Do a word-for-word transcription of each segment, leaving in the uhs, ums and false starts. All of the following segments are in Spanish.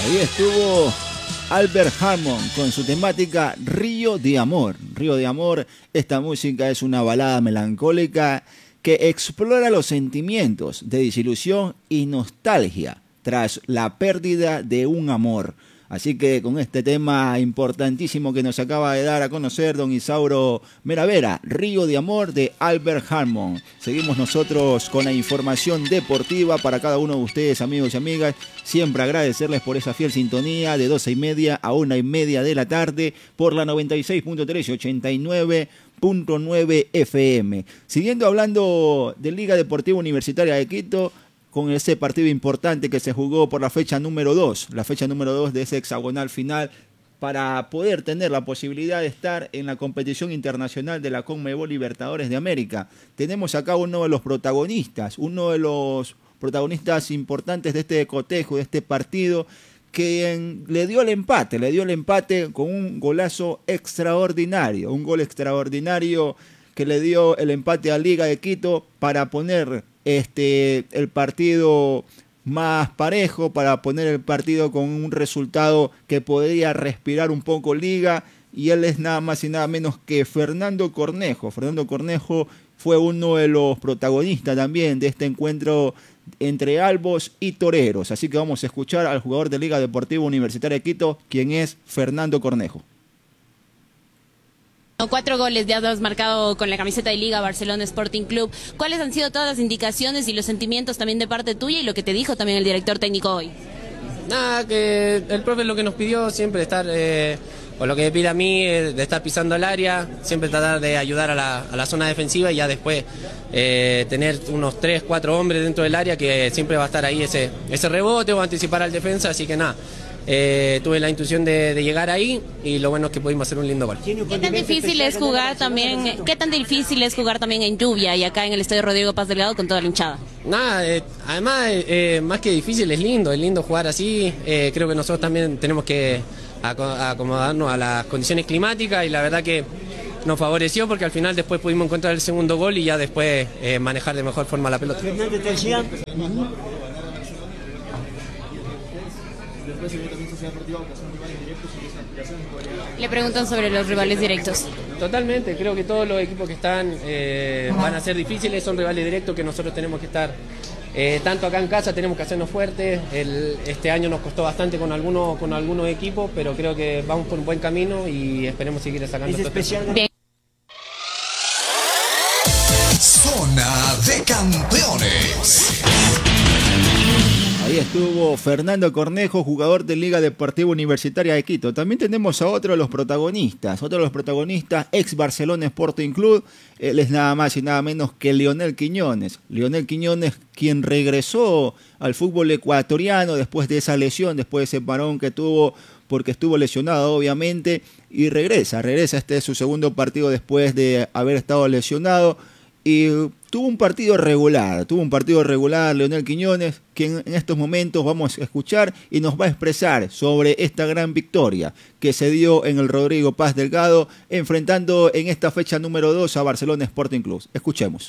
Ahí estuvo Albert Hammond con su temática Río de Amor. Río de Amor, esta música es una balada melancólica que explora los sentimientos de desilusión y nostalgia tras la pérdida de un amor. Así que con este tema importantísimo que nos acaba de dar a conocer don Isauro Meravera, Río de Amor de Albert Hammond. Seguimos nosotros con la información deportiva para cada uno de ustedes, amigos y amigas. Siempre agradecerles por esa fiel sintonía de doce y media a una y media de la tarde por la noventa y seis punto tres y ochenta y nueve punto nueve F M. Siguiendo hablando de Liga Deportiva Universitaria de Quito, con ese partido importante que se jugó por la fecha número dos, la fecha número dos de ese hexagonal final, para poder tener la posibilidad de estar en la competición internacional de la Conmebol Libertadores de América. Tenemos acá uno de los protagonistas, uno de los protagonistas importantes de este cotejo, de este partido, que le dio el empate, le dio el empate con un golazo extraordinario, un gol extraordinario que le dio el empate a Liga de Quito para poner Este, el partido más parejo, para poner el partido con un resultado que podría respirar un poco Liga, y él es nada más y nada menos que Fernando Cornejo. Fernando Cornejo fue uno de los protagonistas también de este encuentro entre albos y toreros, así que vamos a escuchar al jugador de Liga Deportiva Universitaria de Quito, quien es Fernando Cornejo. Cuatro goles ya has marcado con la camiseta de Liga Barcelona Sporting Club. ¿Cuáles han sido todas las indicaciones y los sentimientos también de parte tuya y lo que te dijo también el director técnico hoy? Nada, que el profe lo que nos pidió siempre estar, eh, o lo que me pide a mí, eh, de estar pisando el área, siempre tratar de ayudar a la, a la zona defensiva y ya después eh, tener unos tres, cuatro hombres dentro del área que siempre va a estar ahí ese, ese rebote o anticipar al defensa, así que nada. Eh, tuve la intuición de, de llegar ahí y lo bueno es que pudimos hacer un lindo gol. ¿Qué tan difícil es jugar también, qué tan difícil es jugar también en lluvia y acá en el estadio Rodrigo Paz Delgado con toda la hinchada? Nada, eh, además eh, más que difícil es lindo, es lindo jugar así. Eh, creo que nosotros también tenemos que acomodarnos a las condiciones climáticas y la verdad que nos favoreció porque al final después pudimos encontrar el segundo gol y ya después eh, manejar de mejor forma la pelota. Le preguntan sobre los rivales directos. Totalmente, creo que todos los equipos que están eh, van a ser difíciles, son rivales directos que nosotros tenemos que estar, eh, tanto acá en casa tenemos que hacernos fuertes. El, este año nos costó bastante con algunos, con algunos equipos, pero creo que vamos por un buen camino y esperemos seguir sacando todo esto. Bien. Zona de Campeones. Ahí estuvo Fernando Cornejo, jugador de Liga Deportiva Universitaria de Quito. También tenemos a otro de los protagonistas, otro de los protagonistas, ex Barcelona Sporting Club. Él es nada más y nada menos que Leonel Quiñones. Leonel Quiñones, quien regresó al fútbol ecuatoriano después de esa lesión, después de ese parón que tuvo, porque estuvo lesionado obviamente, y regresa, regresa. Este es su segundo partido después de haber estado lesionado. Y tuvo un partido regular, tuvo un partido regular Leonel Quiñones, que en estos momentos vamos a escuchar y nos va a expresar sobre esta gran victoria que se dio en el Rodrigo Paz Delgado, enfrentando en esta fecha número dos a Barcelona Sporting Club. Escuchemos.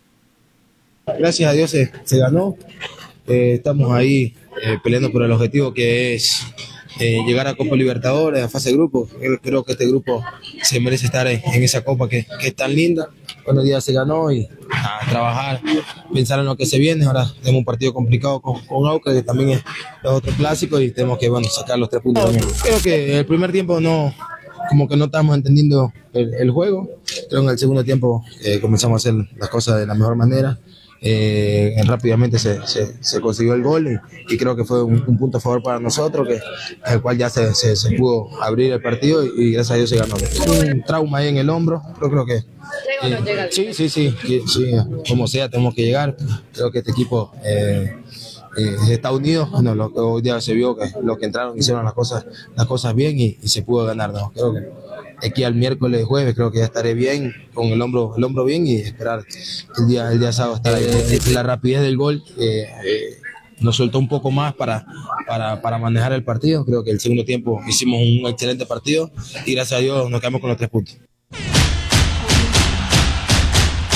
Gracias a Dios se, se ganó, eh, estamos ahí eh, peleando por el objetivo que es eh, llegar a Copa Libertadores, a fase de grupo. Creo que este grupo se merece estar en, en esa copa que, que es tan linda. Buenos días, se ganó y a trabajar, pensar en lo que se viene. Ahora tenemos un partido complicado con, con Aucas, que también es, es otro clásico, y tenemos que bueno, sacar los tres puntos también. Creo que el primer tiempo no, como que no estábamos entendiendo el, el juego. Creo que en el segundo tiempo eh, comenzamos a hacer las cosas de la mejor manera. Eh, rápidamente se, se, se consiguió el gol y, y creo que fue un, un punto a favor para nosotros, que el cual ya se, se, se pudo abrir el partido y, y gracias a Dios se ganó. Un trauma ahí en el hombro, pero creo que eh, sí, sí, sí, sí, sí, como sea tenemos que llegar. Creo que este equipo eh, eh, está unido. Bueno, lo, hoy día se vio que los que entraron hicieron las cosas, las cosas bien y, y se pudo ganar, ¿no? Creo que aquí al miércoles, jueves, creo que ya estaré bien, con el hombro, el hombro bien y esperar el día, el día sábado estar ahí. La rapidez del gol eh, eh, nos soltó un poco más para, para, para manejar el partido. Creo que el segundo tiempo hicimos un excelente partido y gracias a Dios nos quedamos con los tres puntos.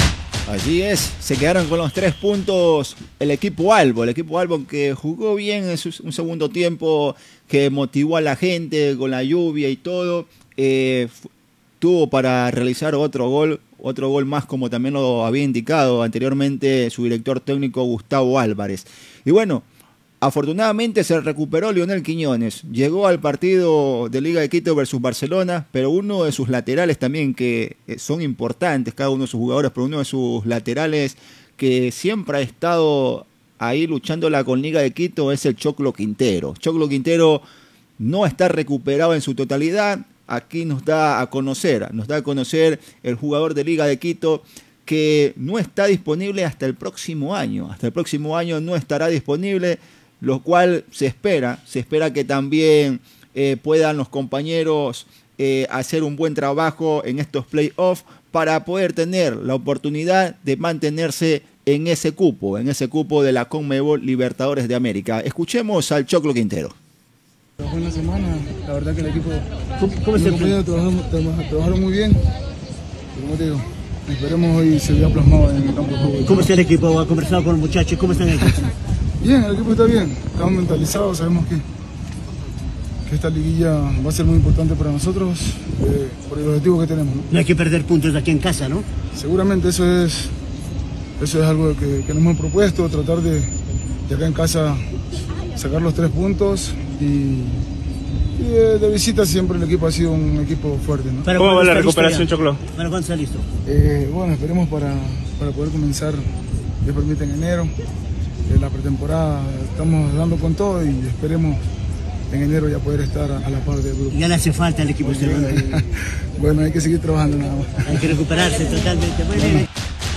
Así es, se quedaron con los tres puntos el equipo Albo, el equipo Albo que jugó bien en su, un segundo tiempo, que motivó a la gente con la lluvia y todo, eh, tuvo para realizar otro gol, otro gol más como también lo había indicado anteriormente su director técnico Gustavo Álvarez. Y bueno, afortunadamente se recuperó Lionel Quiñones, llegó al partido de Liga de Quito versus Barcelona, pero uno de sus laterales también que son importantes, cada uno de sus jugadores, pero uno de sus laterales que siempre ha estado ahí luchándola con Liga de Quito es el Choclo Quintero. Choclo Quintero no está recuperado en su totalidad, aquí nos da a conocer, nos da a conocer el jugador de Liga de Quito que no está disponible hasta el próximo año, hasta el próximo año no estará disponible, lo cual se espera, se espera que también eh, puedan los compañeros eh, hacer un buen trabajo en estos playoffs para poder tener la oportunidad de mantenerse en ese cupo, en ese cupo de la Conmebol Libertadores de América. Escuchemos al Choclo Quintero. Fue una semana, la verdad que el equipo, ¿Cómo, cómo los se compañeros trabajaron, trabajaron, trabajaron muy bien, y como te digo, esperemos hoy se vea plasmado en el campo de juego. ¿Cómo está el equipo? ¿Ha conversado con los muchachos? ¿Cómo está el equipo? Bien, el equipo está bien, estamos mentalizados, sabemos que, que esta liguilla va a ser muy importante para nosotros, eh, por el objetivo que tenemos, ¿no? No hay que perder puntos aquí en casa, ¿no? Seguramente eso es, eso es algo que, que nos hemos propuesto, tratar de, de acá en casa sacar los tres puntos y, y de, de visita siempre el equipo ha sido un equipo fuerte, ¿no? ¿Cómo va la recuperación, Choclo? ¿Para cuándo está listo? Eh, bueno, esperemos para, para poder comenzar, Dios permite, en enero. En la pretemporada estamos dando con todo y esperemos en enero ya poder estar a, a la par del grupo. Ya le hace falta al equipo este momento. Bueno, hay que seguir trabajando nada más. Hay que recuperarse totalmente. Muy bien.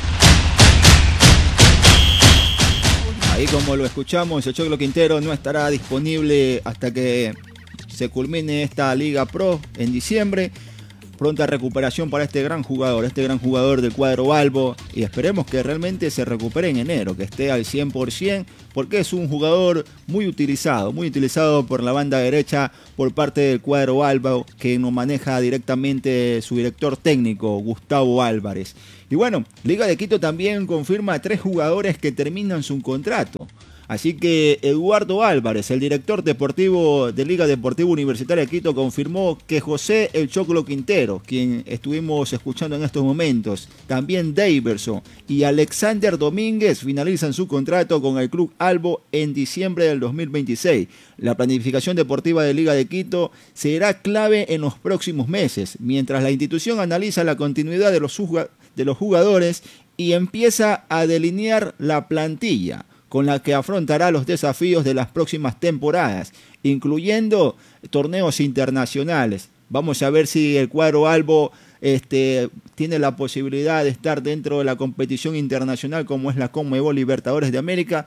Ahí como lo escuchamos, el Choclo Quintero no estará disponible hasta que se culmine esta Liga Pro en diciembre. Pronta recuperación para este gran jugador, este gran jugador del cuadro Albo, y esperemos que realmente se recupere en enero, que esté al cien por ciento, porque es un jugador muy utilizado, muy utilizado por la banda derecha por parte del cuadro Albo, que nos maneja directamente su director técnico, Gustavo Álvarez. Y bueno, Liga de Quito también confirma a tres jugadores que terminan su contrato. Así que Eduardo Álvarez, el director deportivo de Liga Deportiva Universitaria de Quito, confirmó que José El Choclo Quintero, quien estuvimos escuchando en estos momentos, también Daverson y Alexander Domínguez finalizan su contrato con el Club Albo en diciembre del dos mil veintiséis. La planificación deportiva de Liga de Quito será clave en los próximos meses, mientras la institución analiza la continuidad de los, de los jugadores y empieza a delinear la plantilla con la que afrontará los desafíos de las próximas temporadas, incluyendo torneos internacionales. Vamos a ver si el cuadro Albo este, tiene la posibilidad de estar dentro de la competición internacional como es la Conmebol Libertadores de América,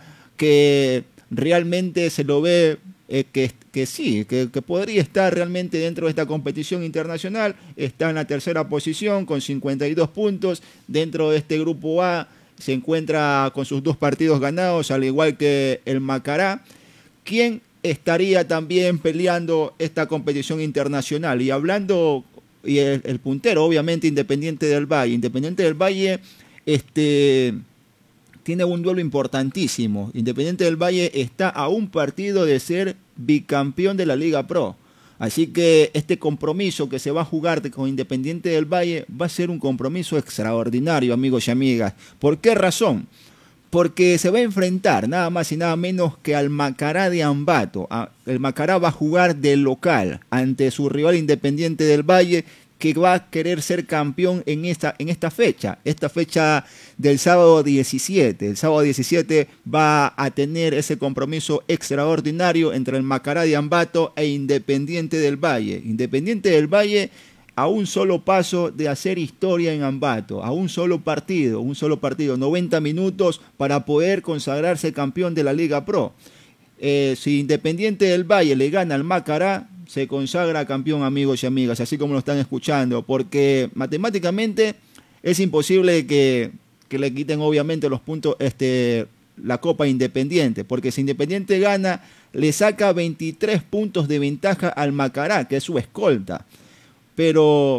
que realmente se lo ve eh, que, que sí, que, que podría estar realmente dentro de esta competición internacional. Está en la tercera posición con cincuenta y dos puntos dentro de este grupo A. Se encuentra con sus dos partidos ganados, al igual que el Macará, quien estaría también peleando esta competición internacional. Y hablando, y el, el puntero, obviamente, Independiente del Valle. Independiente del Valle este, tiene un duelo importantísimo. Independiente del Valle está a un partido de ser bicampeón de la Liga Pro. Así que este compromiso que se va a jugar con Independiente del Valle va a ser un compromiso extraordinario, amigos y amigas. ¿Por qué razón? Porque se va a enfrentar nada más y nada menos que al Macará de Ambato. El Macará va a jugar de local ante su rival Independiente del Valle, que va a querer ser campeón en esta, en esta fecha, esta fecha del sábado diecisiete. El sábado diecisiete va a tener ese compromiso extraordinario entre el Macará de Ambato e Independiente del Valle. Independiente del Valle a un solo paso de hacer historia en Ambato, a un solo partido, un solo partido, noventa minutos para poder consagrarse campeón de la Liga Pro. Eh, si Independiente del Valle le gana al Macará, se consagra campeón, amigos y amigas, así como lo están escuchando, porque matemáticamente es imposible que, que le quiten obviamente los puntos, este, la Copa Independiente, porque si Independiente gana, le saca veintitrés puntos de ventaja al Macará, que es su escolta. Pero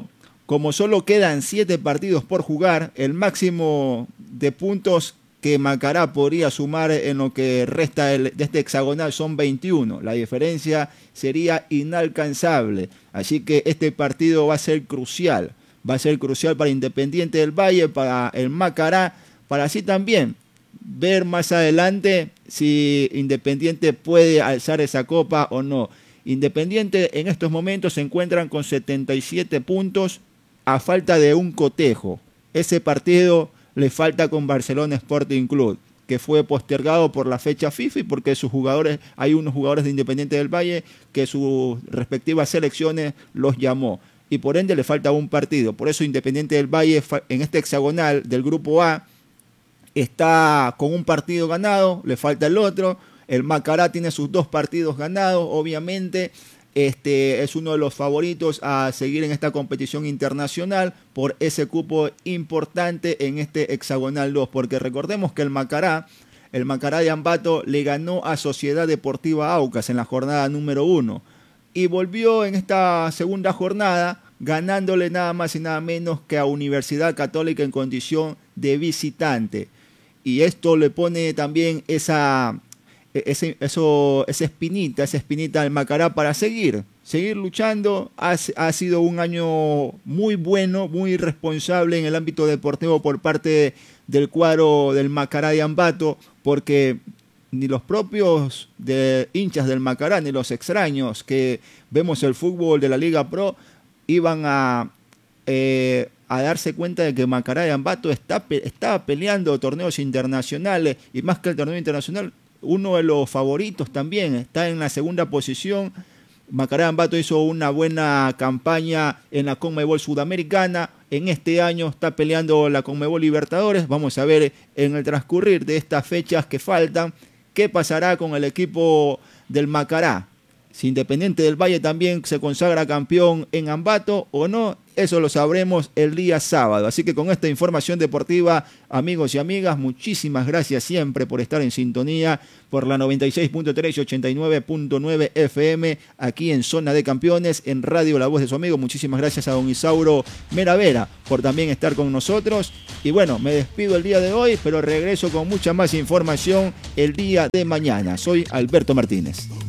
como solo quedan siete partidos por jugar, el máximo de puntos que Macará podría sumar en lo que resta de este hexagonal son veintiuno. La diferencia sería inalcanzable. Así que este partido va a ser crucial. Va a ser crucial para Independiente del Valle, para el Macará, para así también ver más adelante si Independiente puede alzar esa copa o no. Independiente en estos momentos se encuentran con setenta y siete puntos a falta de un cotejo. Ese partido le falta con Barcelona Sporting Club, que fue postergado por la fecha FIFA y porque sus jugadores, hay unos jugadores de Independiente del Valle que sus respectivas selecciones los llamó. Y por ende le falta un partido. Por eso Independiente del Valle en este hexagonal del grupo A está con un partido ganado, le falta el otro. El Macará tiene sus dos partidos ganados, obviamente. Este es uno de los favoritos a seguir en esta competición internacional por ese cupo importante en este hexagonal dos, porque recordemos que el Macará, el Macará de Ambato le ganó a Sociedad Deportiva Aucas en la jornada número uno y volvió en esta segunda jornada ganándole nada más y nada menos que a Universidad Católica en condición de visitante, y esto le pone también esa Ese, eso, esa espinita, esa espinita del Macará para seguir, seguir luchando. Ha, ha sido un año muy bueno, muy responsable en el ámbito deportivo por parte del cuadro del Macará de Ambato, porque ni los propios de hinchas del Macará, ni los extraños que vemos el fútbol de la Liga Pro, iban a, eh, a darse cuenta de que Macará de Ambato está, está peleando torneos internacionales, y más que el torneo internacional, uno de los favoritos también, está en la segunda posición. Macará de Ambato hizo una buena campaña en la Conmebol Sudamericana, en este año está peleando la Conmebol Libertadores. Vamos a ver en el transcurrir de estas fechas que faltan qué pasará con el equipo del Macará. Si Independiente del Valle también se consagra campeón en Ambato o no, eso lo sabremos el día sábado. Así que con esta información deportiva, amigos y amigas, muchísimas gracias siempre por estar en sintonía por la noventa y seis punto tres y ochenta y nueve punto nueve F M aquí en Zona de Campeones, en Radio La Voz de su Amigo. Muchísimas gracias a don Isauro Meravera por también estar con nosotros. Y bueno, me despido el día de hoy, pero regreso con mucha más información el día de mañana. Soy Alberto Martínez.